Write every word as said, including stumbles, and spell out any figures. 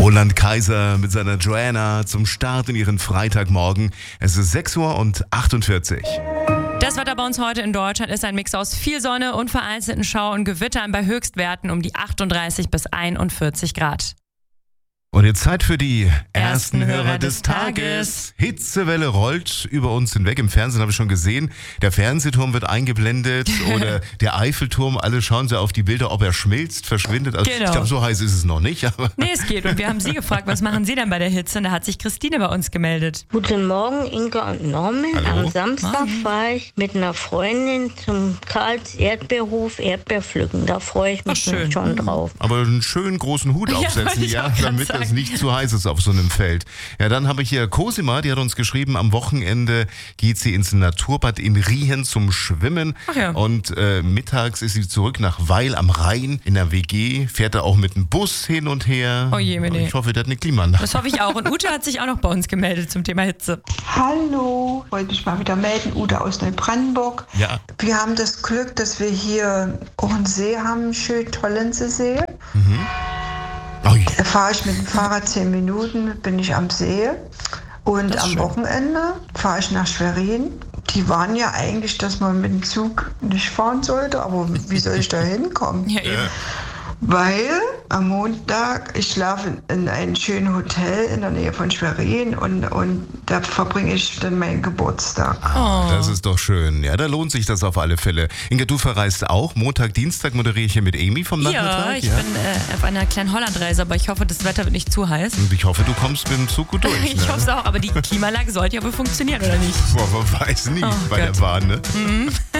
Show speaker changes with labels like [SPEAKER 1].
[SPEAKER 1] Roland Kaiser mit seiner Joanna zum Start in ihren Freitagmorgen. Es ist sechs Uhr und achtundvierzig.
[SPEAKER 2] Das Wetter bei uns heute in Deutschland ist ein Mix aus viel Sonne und vereinzelten Schau- und Gewittern bei Höchstwerten um die achtunddreißig bis einundvierzig Grad.
[SPEAKER 1] Und jetzt Zeit für die
[SPEAKER 2] Ersten
[SPEAKER 1] ersten
[SPEAKER 2] Hörer
[SPEAKER 1] Hörer
[SPEAKER 2] des
[SPEAKER 1] des Tages. Hitzewelle rollt über uns hinweg. Im Fernsehen habe ich schon gesehen, der Fernsehturm wird eingeblendet oder der Eiffelturm. Alle schauen sie auf die Bilder, ob er schmilzt, verschwindet. Also
[SPEAKER 2] Genau.
[SPEAKER 1] Ich glaube, so heiß ist es noch nicht. Aber
[SPEAKER 2] Nee, es geht. Und wir haben Sie gefragt, was machen Sie denn bei der Hitze? Und da hat sich Christine bei uns gemeldet.
[SPEAKER 3] Guten Morgen, Inga und Norman.
[SPEAKER 1] Hallo.
[SPEAKER 3] Am Samstag
[SPEAKER 2] Morgen.
[SPEAKER 3] fahre ich mit einer Freundin zum Karls Erdbeerhof Erdbeer pflücken. Da freue ich mich
[SPEAKER 2] Ach, schön.
[SPEAKER 3] schon drauf.
[SPEAKER 1] aber einen schönen großen Hut
[SPEAKER 2] Ja, wollte
[SPEAKER 1] aufsetzen,
[SPEAKER 2] ich
[SPEAKER 1] ja,
[SPEAKER 2] auch grad
[SPEAKER 1] damit
[SPEAKER 2] sagen.
[SPEAKER 1] es nicht zu heiß ist auf so einem Feld. Ja, dann habe ich hier Cosima, die hat uns geschrieben, am Wochenende geht sie ins Naturbad in Riehen zum Schwimmen.
[SPEAKER 2] Ach ja.
[SPEAKER 1] Und äh, mittags ist sie zurück nach Weil am Rhein in der W G, fährt da auch mit dem Bus hin und her.
[SPEAKER 2] Oh je, Mene.
[SPEAKER 1] Ich hoffe, der hat eine Klimaanlage.
[SPEAKER 2] Das hoffe ich auch. Und Ute hat sich auch noch bei uns gemeldet zum Thema Hitze.
[SPEAKER 4] Hallo, wollte mich mal wieder melden, Ude aus Neubrandenburg.
[SPEAKER 1] Ja.
[SPEAKER 4] Wir haben das Glück, dass wir hier auch einen See haben, schön Tollensee.
[SPEAKER 1] Ui.
[SPEAKER 4] Da fahre ich mit dem Fahrrad zehn Minuten, bin ich am See. Und
[SPEAKER 2] Das ist
[SPEAKER 4] am
[SPEAKER 2] schön.
[SPEAKER 4] Wochenende fahre ich nach Schwerin. Die waren ja eigentlich, dass man mit dem Zug nicht fahren sollte, aber wie soll ich da hinkommen?
[SPEAKER 2] Ja, eben.
[SPEAKER 4] Weil am Montag, ich schlafe in einem schönen Hotel in der Nähe von Schwerin und, und da verbringe ich dann meinen Geburtstag.
[SPEAKER 2] Oh.
[SPEAKER 1] Das ist doch schön. Ja, da lohnt sich das auf alle Fälle. Inge, du verreist auch. Montag, Dienstag moderiere ich hier mit Amy vom Nachmittag.
[SPEAKER 2] Ja, ich bin äh, auf einer kleinen Hollandreise, aber ich hoffe, das Wetter wird nicht zu heiß.
[SPEAKER 1] Und ich hoffe, du kommst mit dem Zug gut durch.
[SPEAKER 2] Ich
[SPEAKER 1] ne?
[SPEAKER 2] hoffe es auch, aber die Klimaanlage sollte ja wohl funktionieren, oder nicht?
[SPEAKER 1] Boah, man weiß nie
[SPEAKER 2] Oh
[SPEAKER 1] bei
[SPEAKER 2] Gott.
[SPEAKER 1] der Bahn, ne?